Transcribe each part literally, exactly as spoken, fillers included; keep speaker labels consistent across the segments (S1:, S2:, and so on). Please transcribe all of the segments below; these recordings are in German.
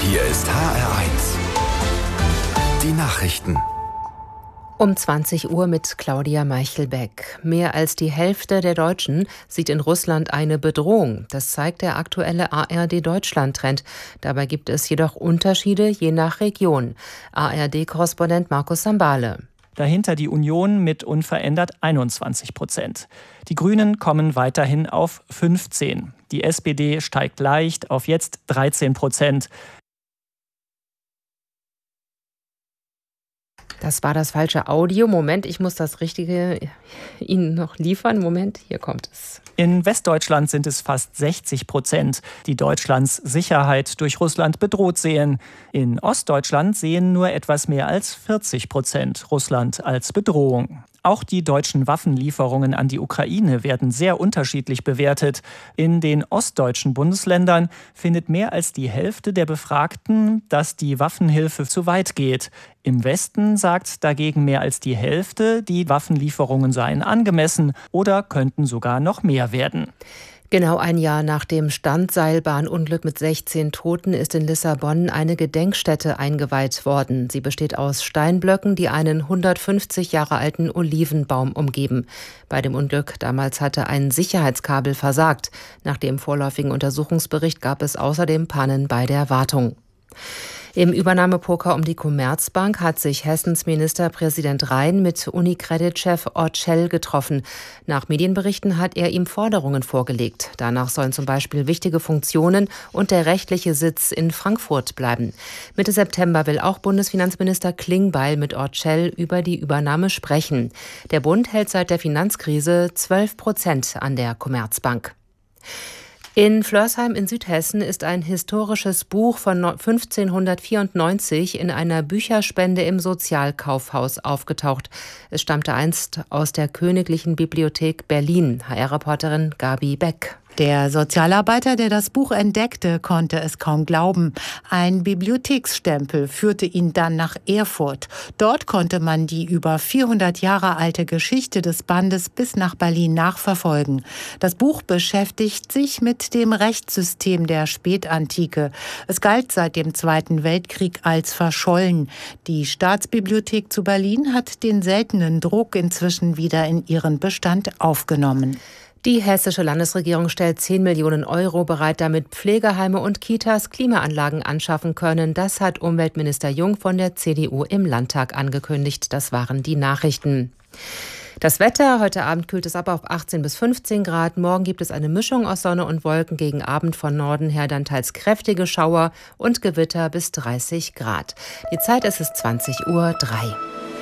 S1: Hier ist H R eins. Die Nachrichten.
S2: Um zwanzig Uhr mit Claudia Meichelbeck. Mehr als die Hälfte der Deutschen sieht in Russland eine Bedrohung. Das zeigt der aktuelle A R D-Deutschland-Trend. Dabei gibt es jedoch Unterschiede je nach Region. A R D-Korrespondent Markus Sambale.
S3: Dahinter die Union mit unverändert einundzwanzig Prozent. Die Grünen kommen weiterhin auf fünfzehn. Die S P D steigt leicht auf jetzt dreizehn Prozent.
S2: Das war das falsche Audio. Moment, ich muss das Richtige Ihnen noch liefern. Moment, hier kommt es.
S3: In Westdeutschland sind es fast sechzig Prozent, die Deutschlands Sicherheit durch Russland bedroht sehen. In Ostdeutschland sehen nur etwas mehr als vierzig Prozent Russland als Bedrohung. Auch die deutschen Waffenlieferungen an die Ukraine werden sehr unterschiedlich bewertet. In den ostdeutschen Bundesländern findet mehr als die Hälfte der Befragten, dass die Waffenhilfe zu weit geht. Im Westen sagt dagegen mehr als die Hälfte, die Waffenlieferungen seien angemessen oder könnten sogar noch mehr werden.
S2: Genau ein Jahr nach dem Standseilbahnunglück mit sechzehn Toten ist in Lissabon eine Gedenkstätte eingeweiht worden. Sie besteht aus Steinblöcken, die einen hundertfünfzig Jahre alten Olivenbaum umgeben. Bei dem Unglück damals hatte ein Sicherheitskabel versagt. Nach dem vorläufigen Untersuchungsbericht gab es außerdem Pannen bei der Wartung. Im Übernahmepoker um die Commerzbank hat sich Hessens Ministerpräsident Rhein mit Unicredit-Chef Orcel getroffen. Nach Medienberichten hat er ihm Forderungen vorgelegt. Danach sollen zum Beispiel wichtige Funktionen und der rechtliche Sitz in Frankfurt bleiben. Mitte September will auch Bundesfinanzminister Klingbeil mit Orcel über die Übernahme sprechen. Der Bund hält seit der Finanzkrise zwölf Prozent an der Commerzbank. In Flörsheim in Südhessen ist ein historisches Buch von fünfzehnhundertvierundneunzig in einer Bücherspende im Sozialkaufhaus aufgetaucht. Es stammte einst aus der Königlichen Bibliothek Berlin. H R-Reporterin Gabi Beck.
S4: Der Sozialarbeiter, der das Buch entdeckte, konnte es kaum glauben. Ein Bibliotheksstempel führte ihn dann nach Erfurt. Dort konnte man die über vierhundert Jahre alte Geschichte des Bandes bis nach Berlin nachverfolgen. Das Buch beschäftigt sich mit dem Rechtssystem der Spätantike. Es galt seit dem Zweiten Weltkrieg als verschollen. Die Staatsbibliothek zu Berlin hat den seltenen Druck inzwischen wieder in ihren Bestand aufgenommen.
S2: Die hessische Landesregierung stellt zehn Millionen Euro bereit, damit Pflegeheime und Kitas Klimaanlagen anschaffen können. Das hat Umweltminister Jung von der C D U im Landtag angekündigt. Das waren die Nachrichten. Das Wetter, heute Abend kühlt es ab auf achtzehn bis fünfzehn Grad. Morgen gibt es eine Mischung aus Sonne und Wolken, gegen Abend von Norden her dann teils kräftige Schauer und Gewitter bis dreißig Grad. Die Zeit ist es zwanzig Uhr drei.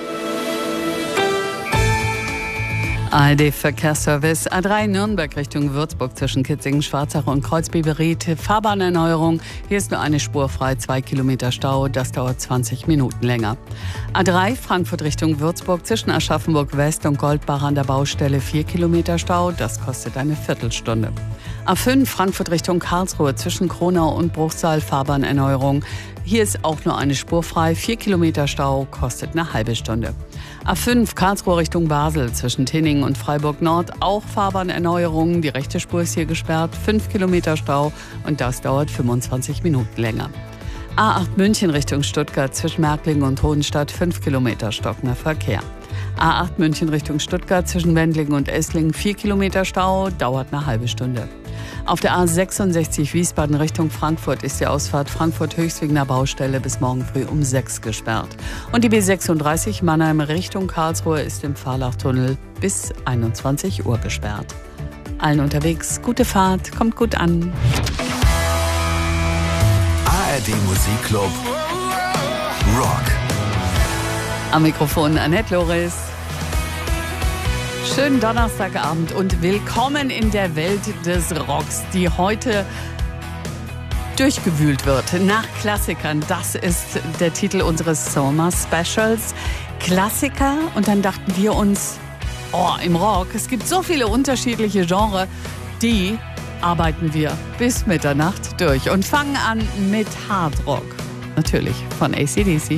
S5: A R D-Verkehrsservice A drei Nürnberg Richtung Würzburg zwischen Kitzingen, Schwarzach und Kreuzbiberried. Fahrbahnerneuerung. Hier ist nur eine Spur frei, zwei Kilometer Stau. Das dauert zwanzig Minuten länger. A drei Frankfurt Richtung Würzburg zwischen Aschaffenburg West und Goldbach an der Baustelle. vier Kilometer Stau. Das kostet eine Viertelstunde. A fünf Frankfurt Richtung Karlsruhe zwischen Kronau und Bruchsal. Fahrbahnerneuerung. Hier ist auch nur eine Spur frei. vier Kilometer Stau kostet eine halbe Stunde. A fünf Karlsruhe Richtung Basel zwischen Tinningen und Freiburg Nord. Auch Fahrbahnerneuerungen. Die rechte Spur ist hier gesperrt. fünf Kilometer Stau und das dauert fünfundzwanzig Minuten länger. A acht München Richtung Stuttgart zwischen Märklingen und Hohenstadt. fünf Kilometer stockender Verkehr. A acht München Richtung Stuttgart zwischen Wendlingen und Esslingen. vier Kilometer Stau, dauert eine halbe Stunde. Auf der A sechsundsechzig Wiesbaden Richtung Frankfurt ist die Ausfahrt Frankfurt-Höchstwegener Baustelle bis morgen früh um sechs gesperrt. Und die B sechsunddreißig Mannheim Richtung Karlsruhe ist im Fahrlachtunnel bis einundzwanzig Uhr gesperrt. Allen unterwegs, gute Fahrt, kommt gut an.
S1: A R D Musikclub Rock.
S5: Am Mikrofon Annette Loris. Schönen Donnerstagabend und willkommen in der Welt des Rocks, die heute durchgewühlt wird nach Klassikern. Das ist der Titel unseres Sommer Specials. Klassiker, und dann dachten wir uns, oh, im Rock, es gibt so viele unterschiedliche Genres, die arbeiten wir bis Mitternacht durch und fangen an mit Hard Rock. Natürlich von A C D C.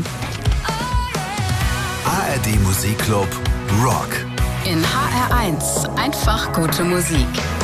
S1: A R D Musikclub Rock.
S6: In H R eins einfach gute Musik.